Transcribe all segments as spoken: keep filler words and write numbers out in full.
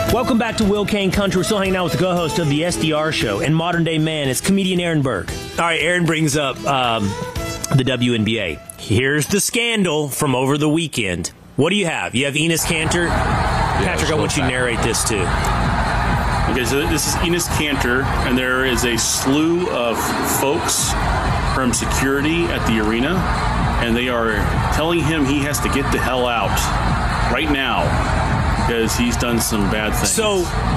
Welcome back to Will Kane Country. We're still hanging out with the co-host of the S D R Show and Modern Day Man. It's comedian Aaron Burke. All right, Aaron brings up um, the W N B A. Here's the scandal from over the weekend. What do you have? You have Enes Kanter. Yeah, Patrick, I want you to narrate this too. Okay, so this is Enes Kanter, and there is a slew of folks from security at the arena, and they are telling him he has to get the hell out right now because he's done some bad things. So,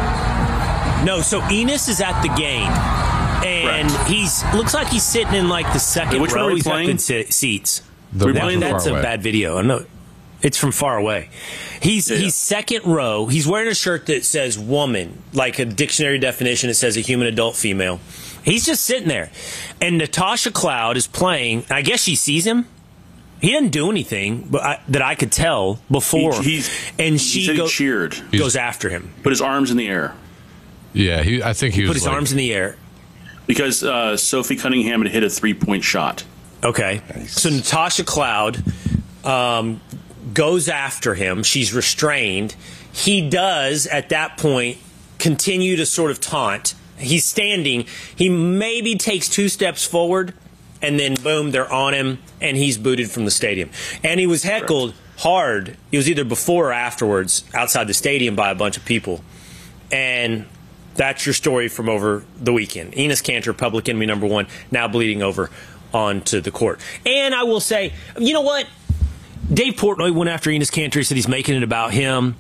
no, so Enes is at the game, and Correct. he's looks like he's sitting in like the second Wait, which row. one are we He's got playing? good se- seats. The We're That- playing that's far a away. bad video. I know. It's from far away. He's Yeah. he's second row. He's wearing a shirt that says woman, like a dictionary definition. It says a human, adult, female. He's just sitting there. And Natasha Cloud is playing. I guess she sees him. He didn't do anything but I, that I could tell before. He- he's- and he she said he go- cheered. goes after him. Put his arms in the air Yeah, he, I think he, He was put his like, arms in the air. because uh, Sophie Cunningham had hit a three-point shot. Okay. So Natasha Cloud um, goes after him. She's restrained. He does, at that point, continue to sort of taunt. He's standing. He maybe takes two steps forward, and then, boom, they're on him, and he's booted from the stadium. And he was heckled hard. It was either before or afterwards outside the stadium by a bunch of people. And that's your story from over the weekend. Enes Kanter, public enemy number one, now bleeding over onto the court. And I will say, you know what? Dave Portnoy went after Enes Kanter. He said he's making it about him.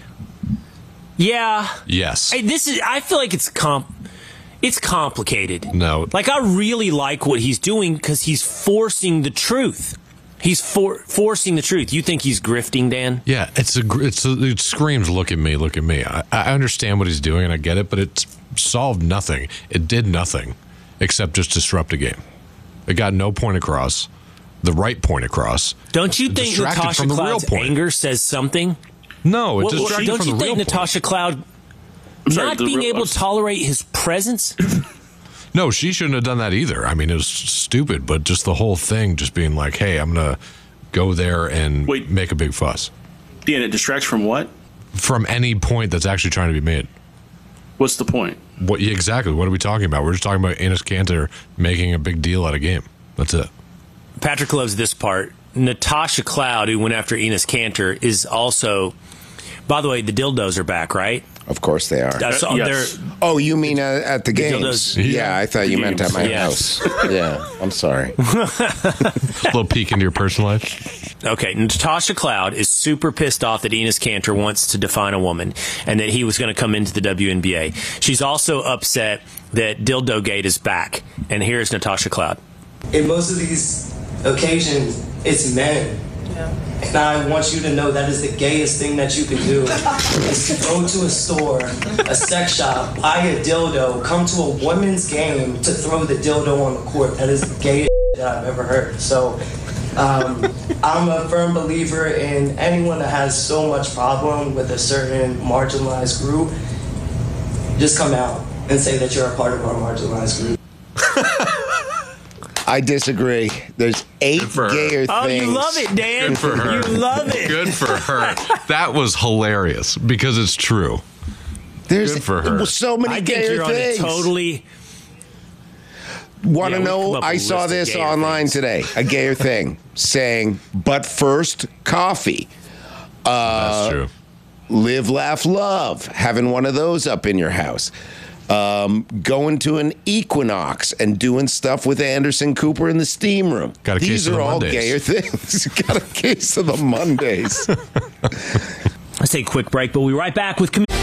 Yeah. yes. Hey, this is. I feel like it's comp. It's complicated. No. Like, I really like what he's doing because he's forcing the truth. He's for, forcing the truth. You think he's grifting, Dan? Yeah, it's a, gr- it's a, it screams, look at me, look at me. I, I understand what he's doing, and I get it, but it's solved nothing. It did nothing except just disrupt a game. It got no point across, the right point across. Don't you It think distracted Natasha from the real Cloud's point. anger says something? No, it Well, distracted don't from you the real think point. Natasha Cloud I'm sorry, not the being real- able to tolerate his presence? No, she shouldn't have done that either. I mean, it was stupid, but just the whole thing, just being like, hey, I'm going to go there and Wait. make a big fuss. Dan, it distracts from what? From any point that's actually trying to be made. What's the point? What yeah, exactly? What are we talking about? We're just talking about Enes Kanter making a big deal out of game. That's it. Patrick loves this part. Natasha Cloud, who went after Enes Kanter, is also. By the way, the dildos are back, right? Of course they are. I saw yes. they're- Oh, you mean uh, at the games? dildos. Yeah, I thought you meant at my Yes. house. Yeah, I'm sorry. A little peek into your personal life. Okay, Natasha Cloud is super pissed off that Enes Kanter wants to define a woman and that he was going to come into the W N B A. She's also upset that Dildo Gate is back. And here's Natasha Cloud. In most of these occasions, it's men. And I want you to know that is the gayest thing that you can do is to go to a store, a sex shop, buy a dildo, come to a women's game to throw the dildo on the court. That is the gayest that I've ever heard. So um, I'm a firm believer in anyone that has so much problem with a certain marginalized group, just come out and say that you're a part of our marginalized group. I disagree. There's eight for her. gayer Oh, things. you love it, Dan. Good for her. You love it. Good for her. That was hilarious because it's true. There's Good for her. so many I think gayer you're on a things. totally. Want Yeah, to we've come know? up I with a saw list of this gayer online things. today. A gayer thing saying, "But first, coffee." That's true. Live, laugh, love. Having one of those up in your house. Um, going to an Equinox and doing stuff with Anderson Cooper in the steam room. Got a These case of are the all Mondays. gayer things. Got a case of the Mondays. Let's take a quick break, but we'll be right back with. Com-